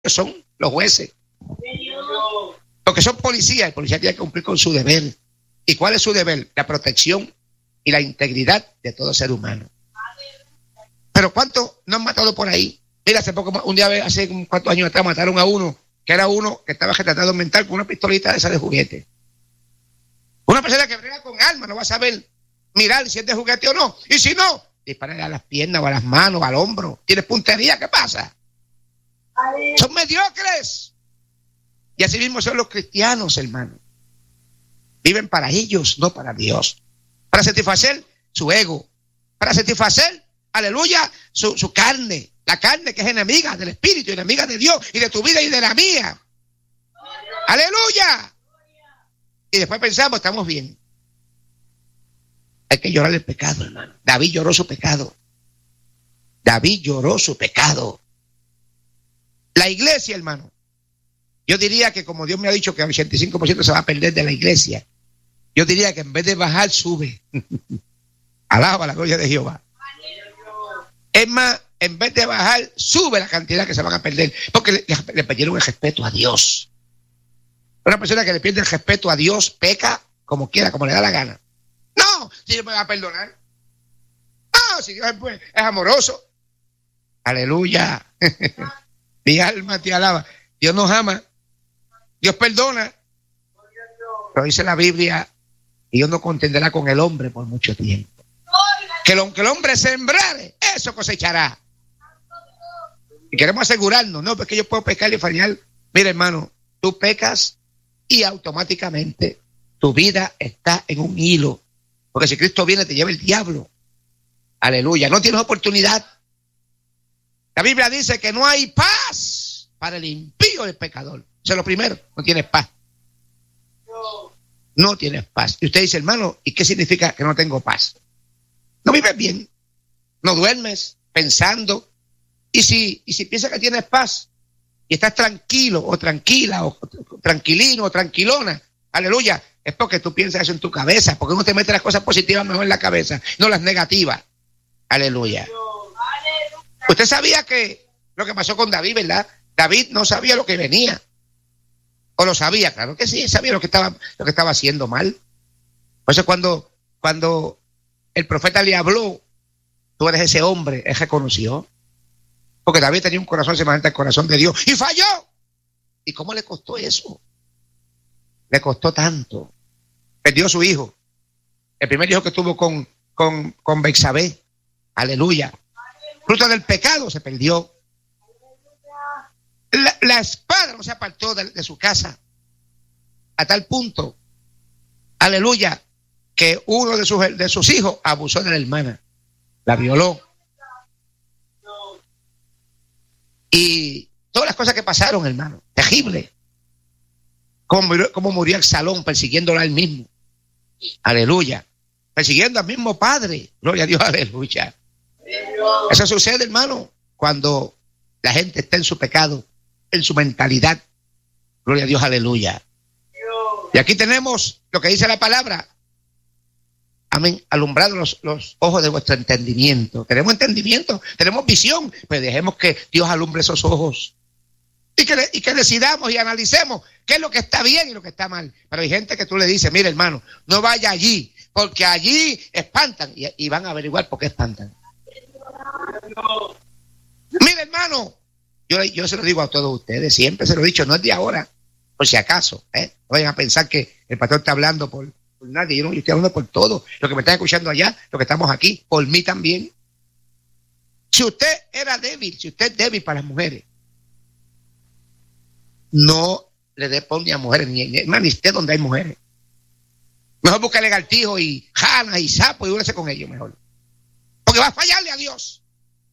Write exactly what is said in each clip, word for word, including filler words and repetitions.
son los jueces. Porque son policías, el policía tiene que cumplir con su deber. ¿Y cuál es su deber? La protección y la integridad de todo ser humano. Pero ¿cuántos no han matado por ahí? Mira, hace poco, un día, hace cuántos años atrás, mataron a uno, que era uno que estaba retratado mental con una pistolita de esa de juguete. Una persona que brega con armas no va a saber mirar si es de juguete o no. Y si no, dispararle a las piernas o a las manos o al hombro. ¿Tienes puntería? ¿Qué pasa? Son mediocres. Y así mismo son los cristianos, hermano. Viven para ellos, no para Dios. Para satisfacer su ego. Para satisfacer, aleluya, su, su carne. La carne que es enemiga del Espíritu, enemiga de Dios y de tu vida y de la mía. Aleluya. Y después pensamos, estamos bien. Hay que llorar el pecado, hermano. David lloró su pecado. David lloró su pecado. La iglesia, hermano. Yo diría que como Dios me ha dicho que el ochenta y cinco por ciento se va a perder de la iglesia, yo diría que en vez de bajar, sube. Alaba la gloria de Jehová. Es más, en vez de bajar, sube la cantidad que se van a perder. Porque le, le perdieron el respeto a Dios. Una persona que le pierde el respeto a Dios peca como quiera, como le da la gana. No, si Dios me va a perdonar. No, si Dios es, pues, es amoroso. Aleluya. Mi alma te alaba. Dios nos ama. Dios perdona. Pero dice la Biblia, y Dios no contenderá con el hombre por mucho tiempo. Que lo que el hombre sembrare, eso cosechará. Y queremos asegurarnos, no, porque yo puedo pecar y fallar. Mira, hermano, tú pecas y automáticamente tu vida está en un hilo. Porque si Cristo viene, te lleva el diablo. Aleluya. No tienes oportunidad. La Biblia dice que no hay paz para el impío y el pecador. Eso es lo primero. No tienes paz. No tienes paz. Y usted dice, hermano, ¿y qué significa que no tengo paz? No vives bien. No duermes pensando. Y si, y si piensas que tienes paz y estás tranquilo o tranquila o tranquilino o tranquilona, aleluya, es porque tú piensas eso en tu cabeza, porque uno te mete las cosas positivas mejor en la cabeza, no las negativas. Aleluya. Usted sabía que lo que pasó con David, ¿verdad? David no sabía lo que venía. ¿O lo sabía? Claro que sí, sabía lo que estaba, lo que estaba haciendo mal. Por eso cuando, cuando el profeta le habló, tú eres ese hombre, él reconoció. Porque David tenía un corazón semejante al corazón de Dios y falló. ¿Y cómo le costó eso? Le costó tanto. Perdió a su hijo. El primer hijo que tuvo con, con, con Betsabé. Aleluya. Fruto del pecado se perdió. La, la espada no se apartó de, de su casa. A tal punto, aleluya, que uno de sus, de sus hijos abusó de la hermana. La violó. Y todas las cosas que pasaron, hermano, terrible. Como murió, como murió Absalón persiguiéndolo a él mismo. Aleluya. Persiguiendo al mismo padre. Gloria a Dios, aleluya. Eso sucede, hermano, cuando la gente está en su pecado, en su mentalidad. Gloria a Dios, aleluya. Y aquí tenemos lo que dice la palabra. Amén. Alumbrado los, los ojos de vuestro entendimiento. Tenemos entendimiento, tenemos visión, pero dejemos que Dios alumbre esos ojos. Y que, y que decidamos y analicemos qué es lo que está bien y lo que está mal. Pero hay gente que tú le dices, mira, hermano, no vaya allí, porque allí espantan. Y, y van a averiguar por qué espantan. Mira, hermano, yo, yo se lo digo a todos ustedes, siempre se lo he dicho, no es de ahora, por si acaso, ¿eh? No vayan a pensar que el pastor está hablando por, por nadie, yo no yo estoy hablando por todo, lo que me están escuchando allá, lo que estamos aquí, por mí también. Si usted era débil, si usted es débil para las mujeres, no le dé pon ni a mujeres, ni, ni, ni esté donde hay mujeres. Mejor busque lagartijos y janas y sapos y únese con ellos mejor. Porque va a fallarle a Dios.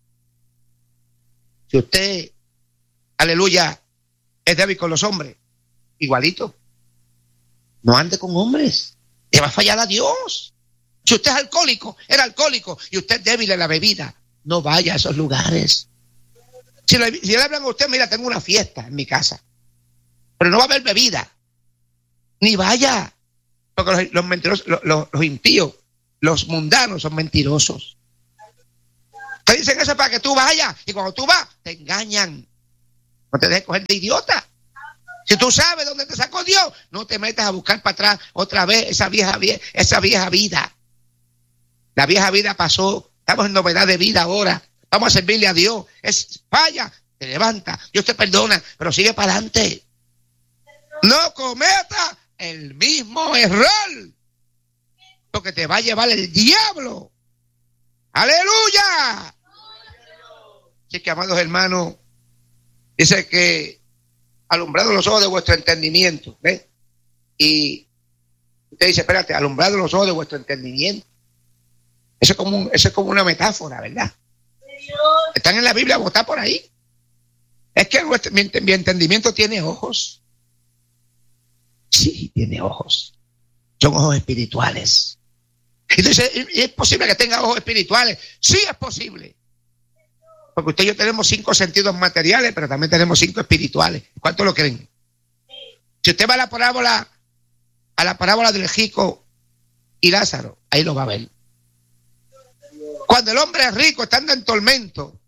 Si usted, aleluya, es débil con los hombres, igualito, no ande con hombres, le va a fallar a Dios. Si usted es alcohólico, era alcohólico, y usted es débil en la bebida, no vaya a esos lugares. Si le, si le hablan a usted, mira, tengo una fiesta en mi casa, pero no va a haber bebida, ni vaya, porque los, los mentirosos, los, los, los impíos, los mundanos son mentirosos. Te dicen eso para que tú vayas, y cuando tú vas, te engañan. No te dejes coger de idiota. Si tú sabes dónde te sacó Dios, no te metas a buscar para atrás otra vez esa vieja, esa vieja vida. La vieja vida pasó. Estamos en novedad de vida ahora. Vamos a servirle a Dios. Es falla, te levanta, Dios te perdona, pero sigue para adelante. No cometa el mismo error, porque te va a llevar el diablo. ¡Aleluya! Así que, amados hermanos, dice que alumbrado los ojos de vuestro entendimiento, ¿ves? Y usted dice, espérate, alumbrado los ojos de vuestro entendimiento. Eso es como, un, eso es como una metáfora, ¿verdad? Están en la Biblia, botar por ahí. Es que nuestro, mi, mi entendimiento tiene ojos. Sí, tiene ojos. Son ojos espirituales. Entonces, ¿es posible que tenga ojos espirituales? Sí, es posible. Porque usted y yo tenemos cinco sentidos materiales, pero también tenemos cinco espirituales. ¿Cuántos lo creen? Si usted va a la parábola, a la parábola del rico y Lázaro, ahí lo va a ver. Cuando el hombre rico, estando en tormento,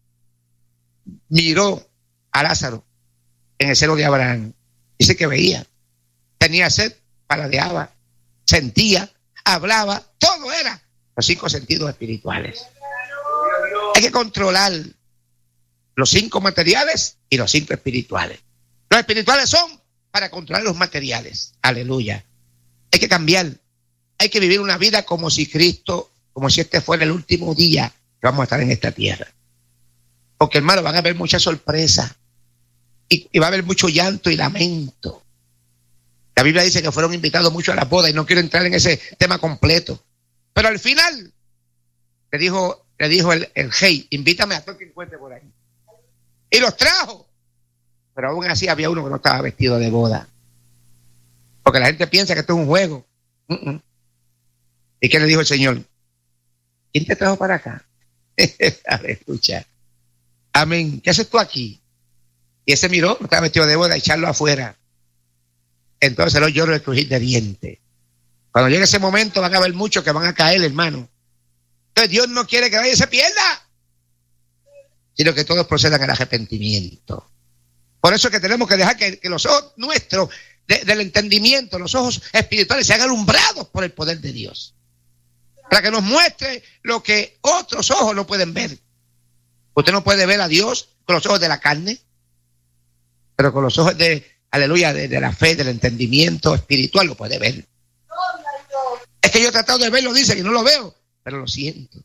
miró a Lázaro en el seno de Abraham, dice que veía, tenía sed, paladeaba, sentía, hablaba, todo era los cinco sentidos espirituales. Hay que controlar los cinco materiales y los cinco espirituales. Los espirituales son para controlar los materiales. Aleluya. Hay que cambiar. Hay que vivir una vida como si Cristo, como si este fuera el último día que vamos a estar en esta tierra. Porque, hermano, van a haber muchas sorpresas. Y, y va a haber mucho llanto y lamento. La Biblia dice que fueron invitados muchos a la boda y no quiero entrar en ese tema completo. Pero al final le dijo, le dijo el, el rey, invítame a todo el que encuentre por ahí. Y los trajo. Pero aún así había uno que no estaba vestido de boda. Porque la gente piensa que esto es un juego. Uh-uh. ¿Y qué le dijo el Señor? ¿Quién te trajo para acá? A ver, escucha. Amén. ¿Qué haces tú aquí? Y ese miró, no estaba vestido de boda, echarlo afuera. Entonces los lloros de crujir de dientes. Cuando llegue ese momento van a haber muchos que van a caer, hermano. Entonces Dios no quiere que nadie se pierda, sino que todos procedan al arrepentimiento. Por eso es que tenemos que dejar que, que los ojos nuestros de, del entendimiento, los ojos espirituales, sean alumbrados por el poder de Dios. Para que nos muestre lo que otros ojos no pueden ver. Usted no puede ver a Dios con los ojos de la carne, pero con los ojos de, aleluya, de, de la fe, del entendimiento espiritual lo puede ver. Es que yo he tratado de verlo, dice que no lo veo, pero lo siento.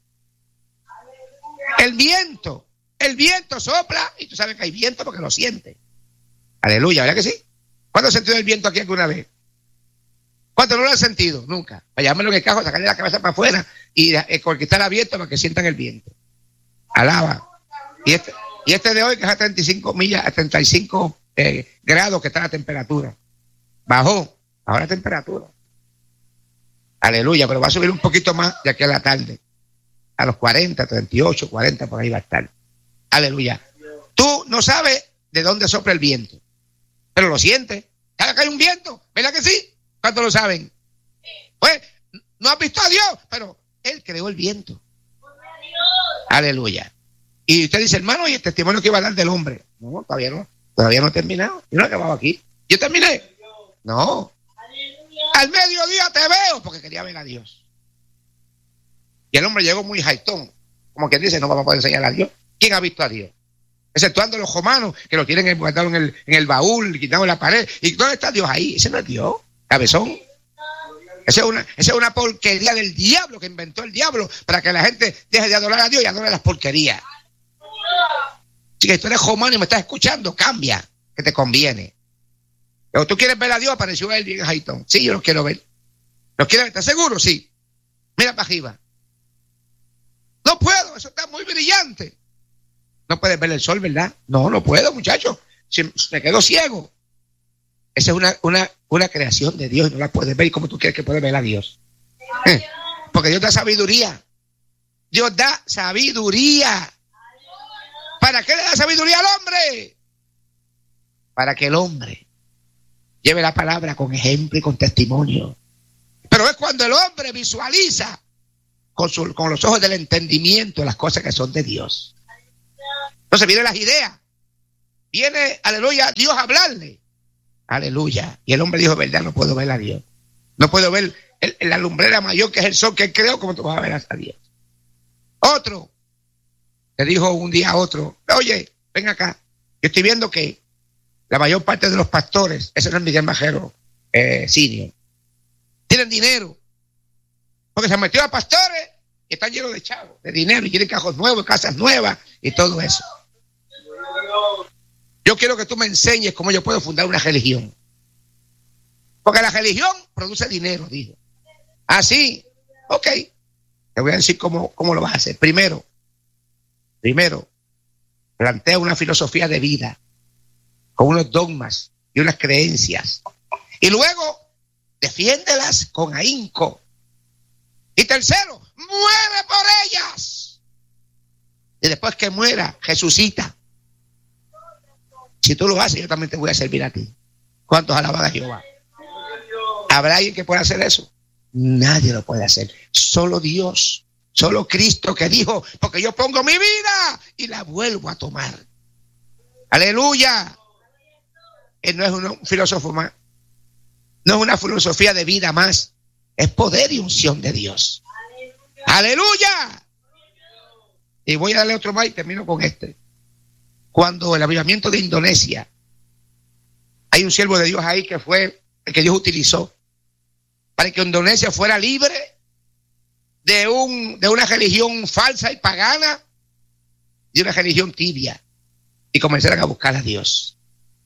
El viento, el viento sopla y tú sabes que hay viento porque lo sientes. Aleluya, ¿verdad que sí? ¿Cuándo has sentido el viento aquí alguna vez? ¿Cuánto no lo han sentido? Nunca. Vayámoslo en el carro, sacarle la cabeza para afuera y eh, conquistar abierto para que sientan el viento. Alaba. Y este, y este de hoy que es a treinta y cinco millas, a treinta y cinco eh, grados que está la temperatura. Bajó, bajó la temperatura. Aleluya, pero va a subir un poquito más de aquí a la tarde. A los cuarenta, treinta y ocho, cuarenta, por ahí va a estar. Aleluya. Tú no sabes de dónde sopla el viento, pero lo sientes. Cada que hay un viento, ¿verdad que sí? ¿Cuántos lo saben? Pues, no has visto a Dios, pero Él creó el viento. Aleluya. Y usted dice, hermano, ¿y el testimonio que iba a dar del hombre? No, todavía no. Todavía no he terminado. Yo no he acabado aquí. ¿Yo terminé? No. Al mediodía te veo, porque quería ver a Dios. Y el hombre llegó muy jaitón. Como quien dice, no vamos a poder enseñar a Dios. ¿Quién ha visto a Dios? Exceptuando los romanos, que lo tienen guardado en el, en el baúl, quitado en la pared. ¿Y dónde está Dios ahí? Ese no es Dios. Cabezón. Esa es, una, esa es una porquería del diablo que inventó el diablo para que la gente deje de adorar a Dios y adore las porquerías. Si tú eres romano y me estás escuchando, cambia, que te conviene. Pero tú quieres ver a Dios, apareció él bien jaitón. Sí, yo lo quiero ver. ¿Lo quieres ver? ¿Estás seguro? Sí. Mira para arriba. No puedo, eso está muy brillante. No puedes ver el sol, ¿verdad? No, no puedo, muchacho. Si me quedo ciego. Esa es una, una, una creación de Dios y no la puedes ver. ¿Y cómo tú quieres que puedas ver a Dios? Eh, porque Dios da sabiduría. Dios da sabiduría. ¿Para qué le da sabiduría al hombre? Para que el hombre lleve la palabra con ejemplo y con testimonio. Pero es cuando el hombre visualiza con, su, con los ojos del entendimiento las cosas que son de Dios. Entonces vienen las ideas. viene, aleluya, Dios a hablarle. Aleluya. Y el hombre dijo, verdad, no puedo ver a Dios. No puedo ver el, la lumbrera mayor que es el sol que él creó, como tú vas a ver a Dios. Otro le dijo un día a otro, oye, ven acá. Yo estoy viendo que la mayor parte de los pastores, ese no es Miguel Majero, eh, Senior, tienen dinero. Porque se metió a pastores y están llenos de chavos, de dinero, y tienen cajos nuevos, casas nuevas y todo eso. Yo quiero que tú me enseñes cómo yo puedo fundar una religión. Porque la religión produce dinero, dijo. Así, ok. Te voy a decir cómo, cómo lo vas a hacer. Primero, primero, plantea una filosofía de vida con unos dogmas y unas creencias. Y luego, defiéndelas con ahínco. Y tercero, muere por ellas. Y después que muera, resucita. Si tú lo haces, yo también te voy a servir a ti. ¿Cuántos alaban a Jehová? ¿Habrá alguien que pueda hacer eso? Nadie lo puede hacer. Solo Dios, solo Cristo, que dijo, porque yo pongo mi vida y la vuelvo a tomar. Aleluya. Él no es un filósofo más. No es una filosofía de vida más. Es poder y unción de Dios. Aleluya. Y voy a darle otro más y termino con este. Cuando el avivamiento de Indonesia, hay un siervo de Dios ahí que fue el que Dios utilizó para que Indonesia fuera libre de, un, de una religión falsa y pagana, de una religión tibia, y comenzaron a buscar a Dios.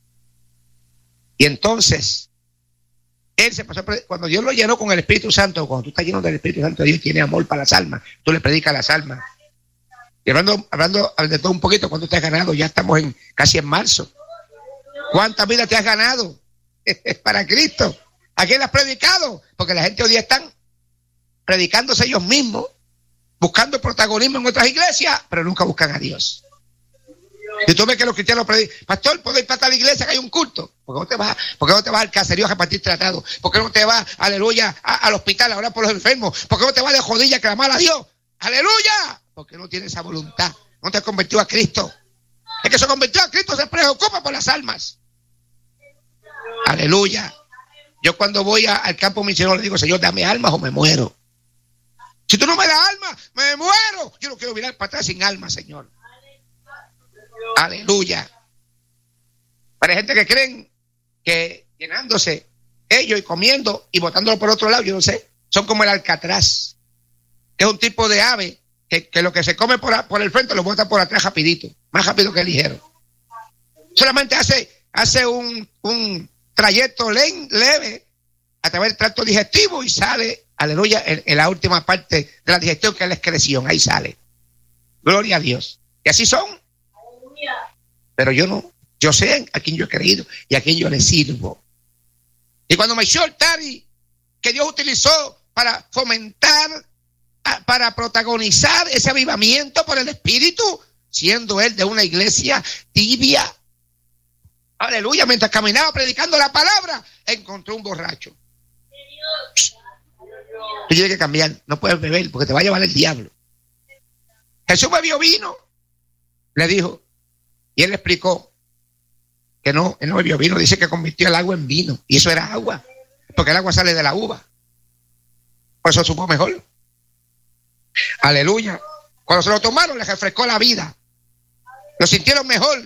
Y entonces, él se pasó, cuando Dios lo llenó con el Espíritu Santo, cuando tú estás lleno del Espíritu Santo, Dios tiene amor para las almas, tú le predicas a las almas. Y hablando, hablando de todo un poquito, ¿cuánto te has ganado? Ya estamos en casi en marzo. ¿Cuántas vidas te has ganado? Para Cristo. ¿A quién le has predicado? Porque la gente hoy día están predicándose ellos mismos, buscando protagonismo en otras iglesias, pero nunca buscan a Dios. Si tú ves que los cristianos predican, pastor, ¿puedo ir para tal iglesia que hay un culto? ¿Por qué no te vas, por qué no te vas al caserío a repartir tratados? ¿Por qué no te vas, aleluya, a, al hospital a orar por los enfermos? ¿Por qué no te vas de rodillas a clamar a Dios? ¡Aleluya! Porque no tienes esa voluntad. No te has convertido a Cristo. El que se convirtió a Cristo se preocupa por las almas. Aleluya. Yo cuando voy a, al campo misionero le digo, Señor, dame almas o me muero. Si tú no me das almas, me muero. Yo no quiero mirar para atrás sin alma, Señor. Aleluya. Para gente que creen que llenándose ellos y comiendo y botándolo por otro lado, yo no sé, son como el alcatraz, que es un tipo de ave que, que lo que se come por, por el frente lo bota por atrás rapidito, más rápido que ligero. Solamente hace, hace un, un trayecto le, leve a través del tracto digestivo y sale, aleluya, en, en la última parte de la digestión, que es la excreción, ahí sale. Gloria a Dios. Y así son. Pero yo no, yo sé a quién yo he creído y a quién yo le sirvo. Y cuando me echó el Tari, que Dios utilizó para fomentar, para protagonizar ese avivamiento por el Espíritu, siendo él de una iglesia tibia, aleluya, mientras caminaba predicando la palabra, encontró un borracho. Tú tienes que cambiar, no puedes beber porque te va a llevar el diablo. Jesús bebió vino, le dijo, y él le explicó que no, él no bebió vino, dice que convirtió el agua en vino, y eso era agua, porque el agua sale de la uva. Por eso supo mejor. Aleluya. Cuando se lo tomaron, les refrescó la vida. Lo sintieron mejor.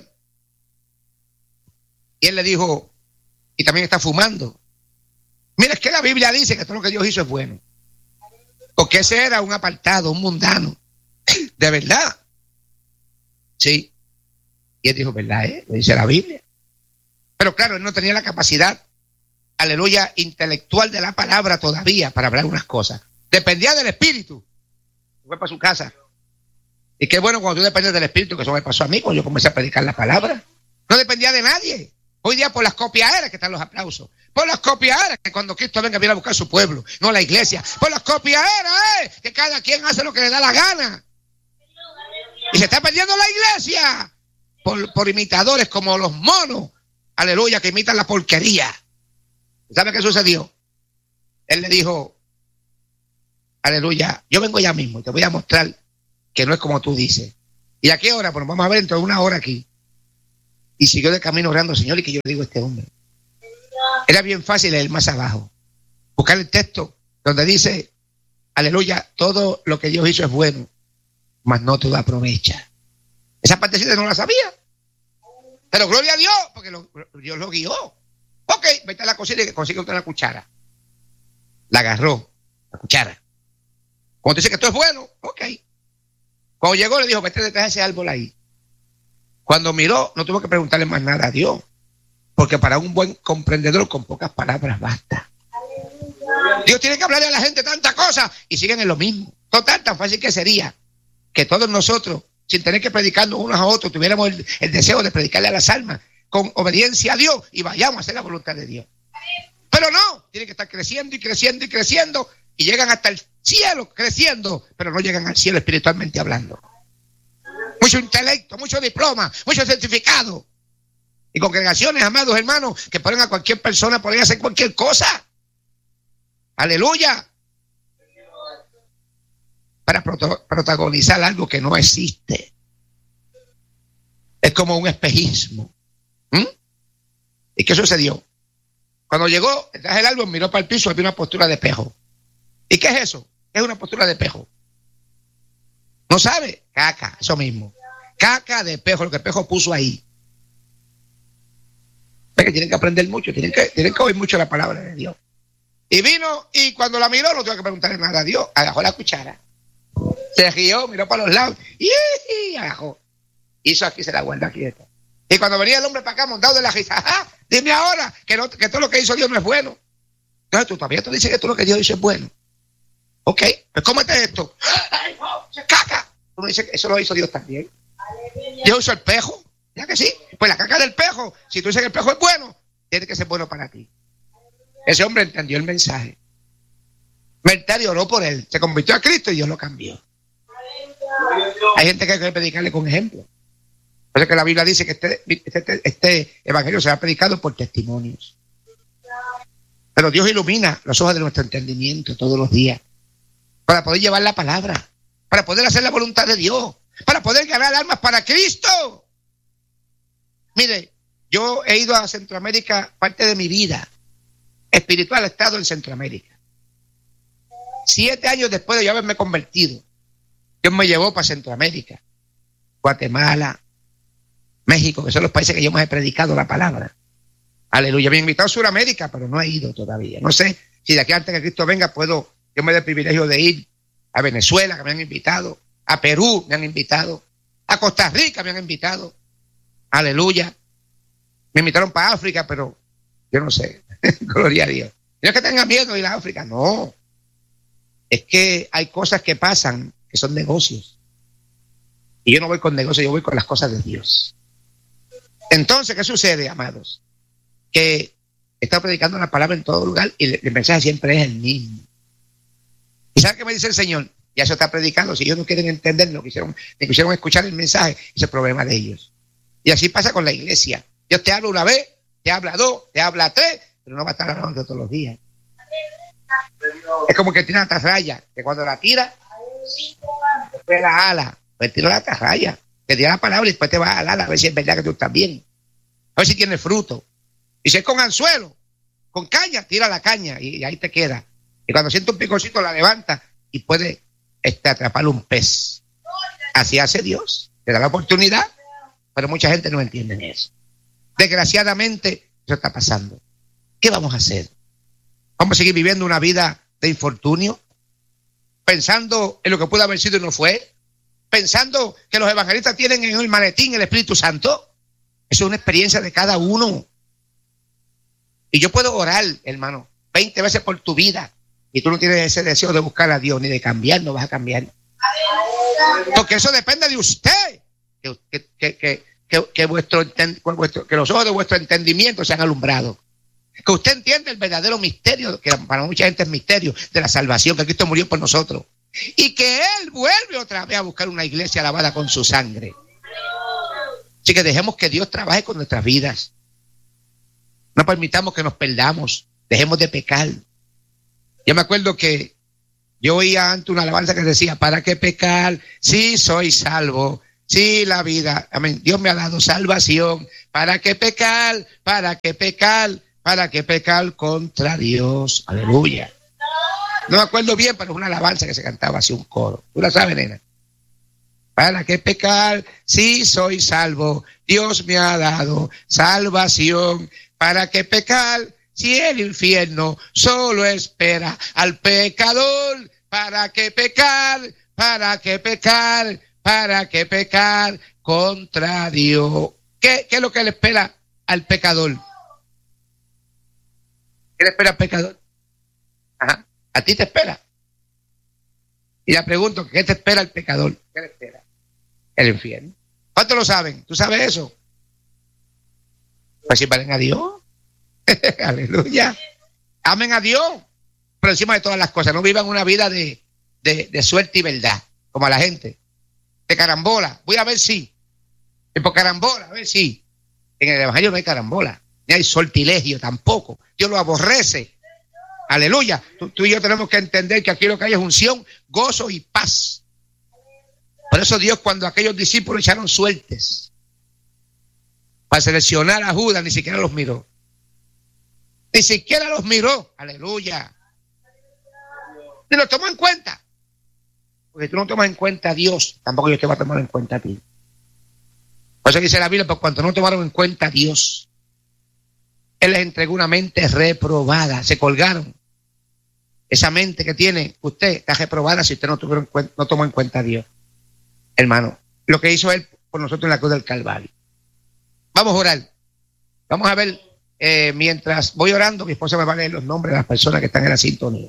Y él le dijo, y también está fumando. Mira, es que la Biblia dice que todo lo que Dios hizo es bueno. Porque ese era un apartado, un mundano. De verdad. Sí. Y él dijo, ¿verdad? Eh? Lo dice la Biblia. Pero claro, él no tenía la capacidad, aleluya, intelectual de la palabra todavía para hablar unas cosas. Dependía del Espíritu. Fue para su casa. Y qué bueno cuando tú dependes del Espíritu, que eso me pasó a mí cuando yo comencé a predicar la palabra. No dependía de nadie. Hoy día por las copiaderas que están los aplausos. Por las copiaderas que cuando Cristo venga viene a buscar su pueblo, no la iglesia. Por las copiaderas, eh, que cada quien hace lo que le da la gana. Y se está perdiendo la iglesia por, por imitadores como los monos, aleluya, que imitan la porquería. ¿Sabe qué sucedió? Él le dijo, aleluya, yo vengo ya mismo y te voy a mostrar que no es como tú dices. ¿Y a qué hora? Pues vamos a ver dentro de una hora aquí. Y siguió de camino orando, Señor, y que yo le digo a este hombre. Era bien fácil leer más abajo. Buscar el texto donde dice, aleluya, todo lo que Dios hizo es bueno, mas no todo aprovecha. Esa partecita no la sabía. Pero gloria a Dios, porque lo, Dios lo guió. Ok, vete a la cocina y que consigue otra cuchara. La agarró, la cuchara. Cuando dice que esto es bueno, ok. Cuando llegó le dijo, vete detrás de ese árbol ahí. Cuando miró, no tuvo que preguntarle más nada a Dios. Porque para un buen comprendedor con pocas palabras basta. Dios tiene que hablarle a la gente tantas cosas y siguen en lo mismo. Total, tan fácil que sería que todos nosotros, sin tener que predicarnos unos a otros, tuviéramos el, el deseo de predicarle a las almas con obediencia a Dios y vayamos a hacer la voluntad de Dios. Pero no, tienen que estar creciendo y creciendo y creciendo y llegan hasta el cielo creciendo, pero no llegan al cielo espiritualmente hablando. Mucho intelecto, mucho diploma, mucho certificado. Y congregaciones, amados hermanos, que ponen a cualquier persona, pueden hacer cualquier cosa. Aleluya. Para proto- protagonizar algo que no existe. Es como un espejismo. ¿Mm? ¿Y qué sucedió? Cuando llegó, detrás del árbol, miró para el piso y vio una postura de espejo. ¿Y qué es eso? ¿Qué es una postura de espejo? ¿No sabe? Caca, eso mismo. Caca de espejo, lo que el espejo puso ahí. Es que tienen que aprender mucho, tienen que, tienen que oír mucho la palabra de Dios. Y vino, y cuando la miró, no tuvo que preguntarle nada a Dios. Agarró la cuchara. Se rió, miró para los lados. Y agarró. Hizo aquí, se la guarda aquí. Esta. Y cuando venía el hombre para acá, montado de la risa, ¡ajá! Dime ahora que, no, que todo lo que hizo Dios no es bueno. Entonces tú todavía te dices que todo lo que Dios hizo es bueno. Ok, pues cómete esto. ¡Ay, no! ¡Se caca! Uno dice que eso lo hizo Dios también. Dios hizo el pejo. ¿Ya que sí? Pues la caca del pejo, si tú dices que el pejo es bueno, tiene que ser bueno para ti. Ese hombre entendió el mensaje. Mertario oró por él, se convirtió a Cristo y Dios lo cambió. Hay gente que hay que predicarle con ejemplo. Por eso que la Biblia dice que este, este, este evangelio será predicado por testimonios. Pero Dios ilumina los ojos de nuestro entendimiento todos los días para poder llevar la palabra, para poder hacer la voluntad de Dios, para poder ganar almas para Cristo. Mire, yo he ido a Centroamérica, parte de mi vida espiritual ha estado en Centroamérica. Siete años después de yo haberme convertido, Dios me llevó para Centroamérica, Guatemala, México, que son los países que yo más he predicado la palabra. Aleluya, me han invitado a Sudamérica, pero no he ido todavía. No sé si de aquí antes que Cristo venga puedo, yo me doy el privilegio de ir a Venezuela, que me han invitado, a Perú me han invitado, a Costa Rica me han invitado. Aleluya. Me invitaron para África, pero yo no sé. Gloria a Dios. No es que tengan miedo de ir a África, no. Es que hay cosas que pasan que son negocios. Y yo no voy con negocios, yo voy con las cosas de Dios. Entonces, ¿qué sucede, amados? Que está predicando la palabra en todo lugar y el mensaje siempre es el mismo. ¿Y sabe qué me dice el Señor? Ya se está predicando. Si ellos no quieren entender, no quisieron, ni quisieron escuchar el mensaje, ese es el problema de ellos. Y así pasa con la iglesia. Dios te habla una vez, te habla dos, te habla tres, pero no va a estar hablando todos los días. Es como que tiene una atarraya, que cuando la tira, después la ala, pues tira la atarraya, te tira la palabra y después te va a alar a ver si es verdad que tú estás bien. A ver si tiene fruto. Y si es con anzuelo, con caña, tira la caña y, y ahí te queda. Y cuando siente un piconcito la levanta y puede este, atrapar un pez. Así hace Dios, te da la oportunidad. Pero mucha gente no entiende eso. Desgraciadamente, eso está pasando. ¿Qué vamos a hacer? ¿Vamos a seguir viviendo una vida de infortunio? ¿Pensando en lo que pudo haber sido y no fue? ¿Pensando que los evangelistas tienen en el maletín el Espíritu Santo? Eso es una experiencia de cada uno. Y yo puedo orar, hermano, veinte veces por tu vida. Y tú no tienes ese deseo de buscar a Dios ni de cambiar, no vas a cambiar. Porque eso depende de usted. Que, que, que, que, que, vuestro, vuestro, que los ojos de vuestro entendimiento sean alumbrados. Que usted entienda el verdadero misterio, que para mucha gente es misterio, de la salvación, que Cristo murió por nosotros. Y que Él vuelve otra vez a buscar una iglesia lavada con su sangre. Así que dejemos que Dios trabaje con nuestras vidas. No permitamos que nos perdamos. Dejemos de pecar. Yo me acuerdo que yo oía antes una alabanza que decía, ¿para qué pecar si soy salvo? Sí, la vida. Amén. Dios me ha dado salvación. ¿Para qué pecar? ¿Para qué pecar? ¿Para qué pecar contra Dios? Aleluya. No me acuerdo bien, pero es una alabanza que se cantaba así, un coro. ¿Tú la sabes, nena? ¿Para qué pecar? Si soy salvo. Dios me ha dado salvación. ¿Para qué pecar? Si el infierno solo espera al pecador. ¿Para qué pecar? ¿Para qué pecar? ¿Para qué pecar contra Dios? ¿Qué, qué es lo que le espera al pecador? ¿Qué le espera al pecador? Ajá, a ti te espera. Y le pregunto, ¿qué te espera el pecador? ¿Qué le espera? El infierno. ¿Cuántos lo saben? ¿Tú sabes eso? Pues si valen a Dios. Aleluya. Amen a Dios. Por encima de todas las cosas. No vivan una vida de, de, de suerte y verdad. Como a la gente. De carambola. Voy a ver si. Y por carambola, a ver si. En el evangelio no hay carambola. Ni hay sortilegio tampoco. Dios lo aborrece. Aleluya. Tú, tú y yo tenemos que entender que aquí lo que hay es unción, gozo y paz. Por eso Dios, cuando aquellos discípulos echaron suertes para seleccionar a Judas, ni siquiera los miró. Ni siquiera los miró. Aleluya. Ni los tomó en cuenta. Porque tú no tomas en cuenta a Dios, tampoco yo te voy a tomar en cuenta a ti. Por eso dice la Biblia, por cuanto no tomaron en cuenta a Dios, Él les entregó una mente reprobada. Se colgaron. Esa mente que tiene usted está reprobada si usted no, tuvieron, no tomó en cuenta a Dios. Hermano, lo que hizo Él por nosotros en la cruz del Calvario. Vamos a orar. Vamos a ver, eh, mientras voy orando, mi esposa me va a leer los nombres de las personas que están en la sintonía.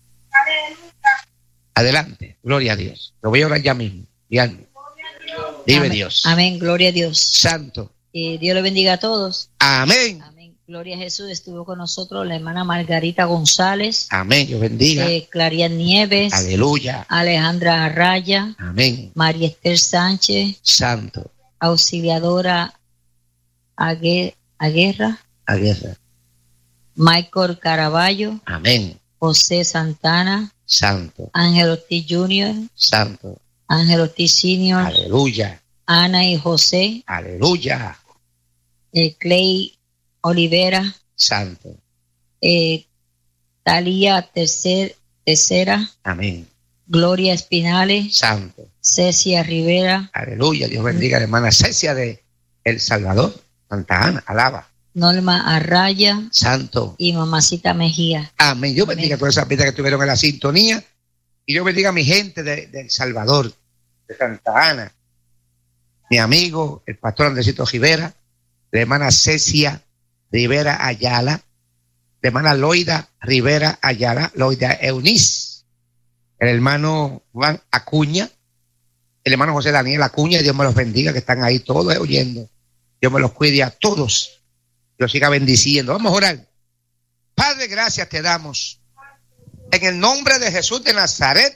Adelante, gloria a Dios. Lo voy a orar ya mismo. Díganme. Dime Amén. Dios. Amén, gloria a Dios. Santo. Eh, Dios le bendiga a todos. Amén. Amén. Gloria a Jesús. Estuvo con nosotros la hermana Margarita González. Amén. Dios bendiga. Eh, Clarian Nieves. Aleluya. Alejandra Arraya. Amén. María Esther Sánchez. Santo. Auxiliadora Ague- Aguerra. Aguerra. Michael Caraballo. Amén. José Santana. Santo. Ángel Ortiz junior Santo. Ángel Ortiz senior Aleluya. Ana y José. Aleluya. Eh, Clay Olivera. Santo. Eh, Talía Tercer, Tercera. Amén. Gloria Espinales. Santo. Cecia Rivera. Aleluya. Dios bendiga a la hermana Cecia de El Salvador. Santa Ana. Alaba. Norma Arraya. Santo. Y Mamacita Mejía. Amén. Dios Amén. bendiga a todas esas vidas que estuvieron en la sintonía. Y Dios bendiga a mi gente de, de El Salvador, de Santa Ana. Mi amigo, el pastor Andresito Rivera, la hermana Cecia Rivera Ayala, la hermana Loida Rivera Ayala, Loida Eunice, el hermano Juan Acuña, el hermano José Daniel Acuña. Dios me los bendiga, que están ahí todos oyendo. Dios me los cuide a todos. Dios siga bendiciendo. Vamos a orar. Padre, gracias te damos. En el nombre de Jesús de Nazaret,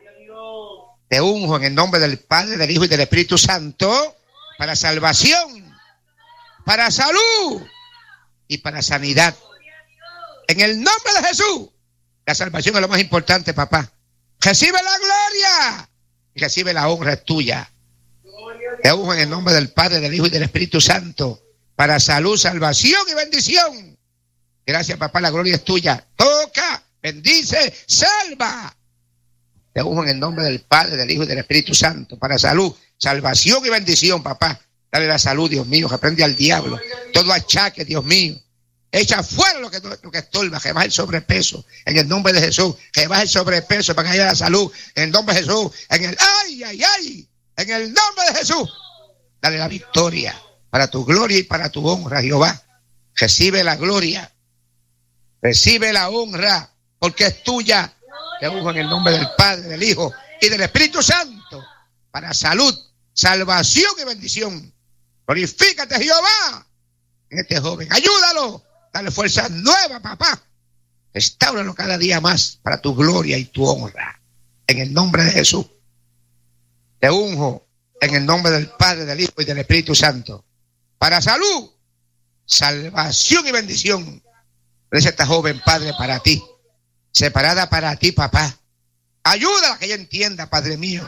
te unjo en el nombre del Padre, del Hijo y del Espíritu Santo, para salvación, para salud y para sanidad. En el nombre de Jesús, la salvación es lo más importante, papá. Recibe la gloria y recibe la honra, es tuya. Te unjo en el nombre del Padre, del Hijo y del Espíritu Santo, para salud, salvación y bendición. Gracias, papá, la gloria es tuya. Toca, bendice, salva. Te unjo en el nombre del Padre, del Hijo y del Espíritu Santo, para salud, salvación y bendición, papá. Dale la salud, Dios mío, reprende al diablo. Todo achaque, Dios mío. Echa fuera lo que, lo que estorba, que baje el sobrepeso. En el nombre de Jesús, que baje el sobrepeso para que haya la salud. En el nombre de Jesús, en el ay, ay, ay. En el nombre de Jesús, dale la victoria para tu gloria y para tu honra, Jehová. Recibe la gloria, recibe la honra, porque es tuya. Te unjo en el nombre del Padre, del Hijo y del Espíritu Santo, para salud, salvación y bendición. Glorifícate, Jehová, en este joven. Ayúdalo, dale fuerza nueva, papá. Restáuralo cada día más para tu gloria y tu honra. En el nombre de Jesús. Te unjo en el nombre del Padre, del Hijo y del Espíritu Santo, para salud, salvación y bendición. Gracias a esta joven, Padre, para ti, separada para ti, papá. Ayúdala que ella entienda, Padre mío,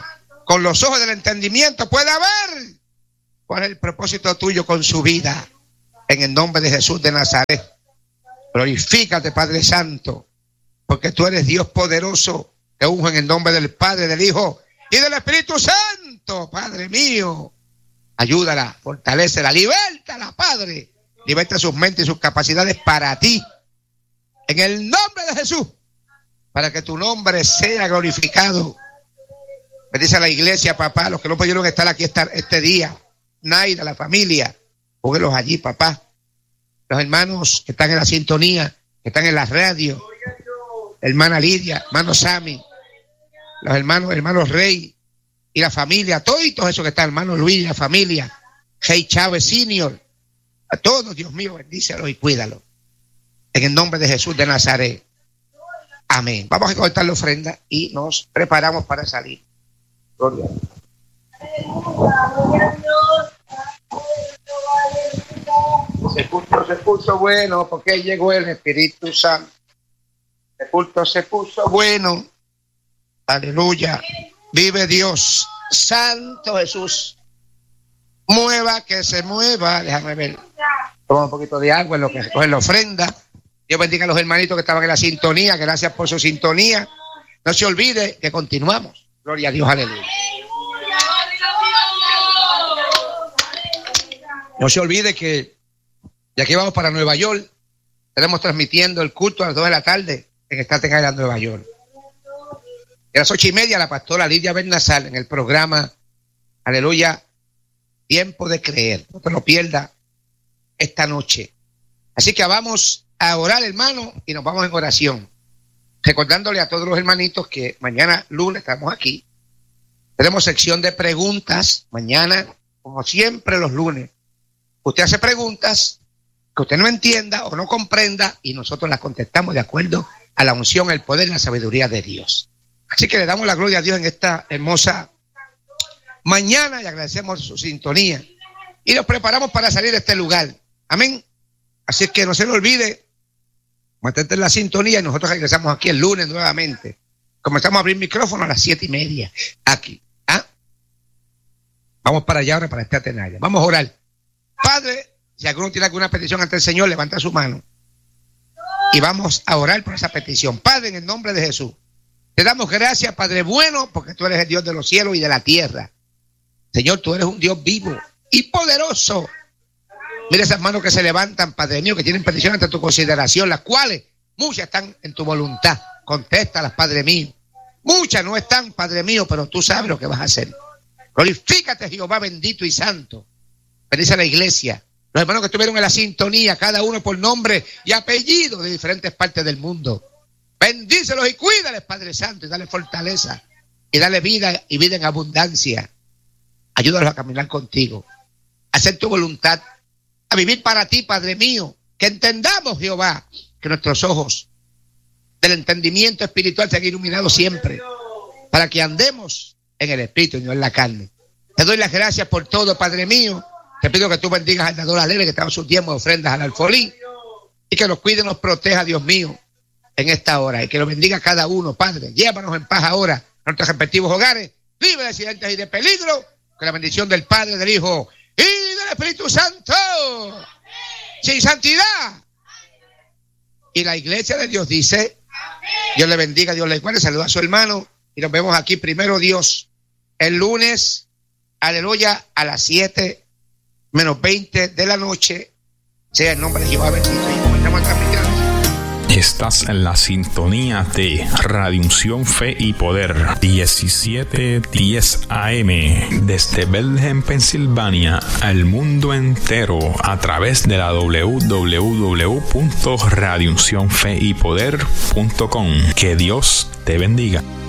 con los ojos del entendimiento pueda ver cuál es el propósito tuyo con su vida. En el nombre de Jesús de Nazaret. Glorifícate, Padre Santo, porque tú eres Dios poderoso. Te unjo en el nombre del Padre, del Hijo y del Espíritu Santo. Padre mío, ayúdala, fortalécela, libértala, Padre. Liberta sus mentes y sus capacidades para ti. En el nombre de Jesús, para que tu nombre sea glorificado. Bendice a la iglesia, papá, los que no pudieron estar aquí estar este día. Naida, la familia, póngelos allí, papá. Los hermanos que están en la sintonía, que están en la radio. Hermana Lidia, hermano Sammy, los hermanos, hermanos Rey y la familia, todos esos que están, hermano Luis y la familia, Hey Chávez Senior, a todos, Dios mío, bendícelos y cuídalos. En el nombre de Jesús de Nazaret. Amén. Vamos a cortar la ofrenda y nos preparamos para salir. Gloria. Se puso, se puso bueno porque llegó el Espíritu Santo. El culto se puso bueno. Aleluya. Vive Dios. Santo Jesús. Mueva, que se mueva. Déjame ver. Toma un poquito de agua en lo que recoge la ofrenda. Dios bendiga a los hermanitos que estaban en la sintonía. Gracias por su sintonía. No se olvide que continuamos. Gloria a Dios. Aleluya. No se olvide que de aquí vamos para Nueva York. Estaremos transmitiendo el culto a las dos de la tarde en Staten Island, Nueva York. A las ocho y media la pastora Lidia Bernasal en el programa, aleluya, Tiempo de Creer. No te lo pierdas esta noche. Así que vamos a orar, hermano, y nos vamos en oración. Recordándole a todos los hermanitos que mañana lunes estamos aquí. Tenemos sección de preguntas. Mañana, como siempre los lunes, usted hace preguntas que usted no entienda o no comprenda y nosotros las contestamos de acuerdo a la unción, el poder y la sabiduría de Dios. Así que le damos la gloria a Dios en esta hermosa mañana y agradecemos su sintonía. Y nos preparamos para salir de este lugar. Amén. Así que no se le olvide, mantente en la sintonía y nosotros regresamos aquí el lunes nuevamente. Comenzamos a abrir micrófono a las siete y media aquí. ¿Ah? Vamos para allá ahora para esta Atenaya. Vamos a orar. Padre, si alguno tiene alguna petición ante el Señor, levanta su mano. Y vamos a orar por esa petición. Padre, en el nombre de Jesús, te damos gracias, Padre bueno, porque tú eres el Dios de los cielos y de la tierra. Señor, tú eres un Dios vivo y poderoso. Mira esas manos que se levantan, Padre mío, que tienen peticiones ante tu consideración, las cuales muchas están en tu voluntad. Contéstalas, Padre mío. Muchas no están, Padre mío, pero tú sabes lo que vas a hacer. Glorifícate, Jehová bendito y santo. Bendice a la iglesia. Los hermanos que estuvieron en la sintonía, cada uno por nombre y apellido de diferentes partes del mundo. Bendícelos y cuídales, Padre Santo, y dale fortaleza. Y dale vida y vida en abundancia. Ayúdalos a caminar contigo. A hacer tu voluntad. A vivir para ti, Padre mío. Que entendamos, Jehová, que nuestros ojos del entendimiento espiritual sean iluminados siempre. Para que andemos en el Espíritu y no en la carne. Te doy las gracias por todo, Padre mío. Te pido que tú bendigas al dador alegre que está en sus diezmos de ofrendas al alfolí. Y que nos cuide y nos proteja, Dios mío, en esta hora. Y que lo bendiga a cada uno, Padre. Llévanos en paz ahora a nuestros respectivos hogares. Libre de accidentes y de peligro. Con la bendición del Padre, del Hijo y del Espíritu Santo. Sin santidad. Y la iglesia de Dios dice, Dios le bendiga, Dios le guarde. Saluda a su hermano. Y nos vemos aquí primero, Dios, el lunes, aleluya, a las siete menos veinte de la noche. Sea el nombre de Jehová bendito. Y comenzamos a transmitir. Estás en la sintonía de Radio Unción Fe y Poder diecisiete diez A M desde Bethlehem, Pensilvania, al mundo entero a través de la doble u doble u doble u punto radio unción fe y poder punto com. Que Dios te bendiga.